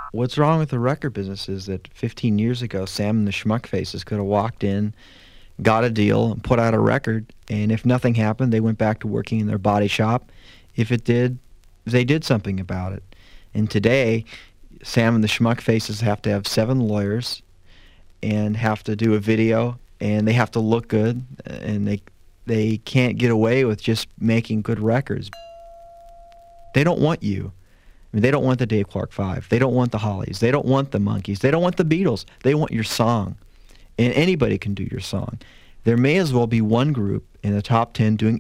What's wrong with the record business is that 15 years ago, Sam and the Schmuck Faces could have walked in, got a deal, and put out a record, and if nothing happened, they went back to working in their body shop. If it did, they did something about it. And today, Sam and the Schmuck Faces have to have 7 lawyers and have to do a video, and they have to look good, and they can't get away with just making good records. They don't want you. I mean, they don't want the Dave Clark Five. They don't want the Hollies. They don't want the Monkees. They don't want the Beatles. They want your song. And anybody can do your song. There may as well be one group in the top 10 doing